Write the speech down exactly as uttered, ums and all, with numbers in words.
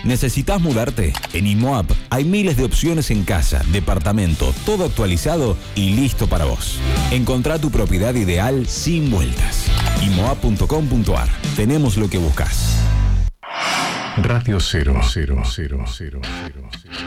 ¿Necesitas mudarte? En IMOAP hay miles de opciones en casa, departamento, todo actualizado y listo para vos. Encontrá tu propiedad ideal sin vueltas. imoap punto com punto ar. Tenemos lo que buscas. Radio cero cero cero cero cero.